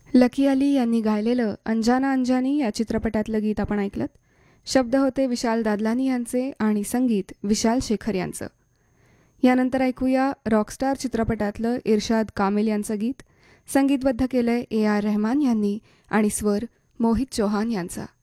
Lucky Ali यांनी गायलेलं अंजाना अंजानी या चित्रपटातलं गीत आपण ऐकलत. शब्द होते विशाल दादलानी यांचे आणि संगीत विशाल शेखर यांचं. यानंतर ऐकूया रॉकस्टार चित्रपटातलं इर्शाद कामिल यांचं गीत. संगीतबद्ध केलंय AR रहमान यांनी आणि स्वर मोहित चौहान यांचा.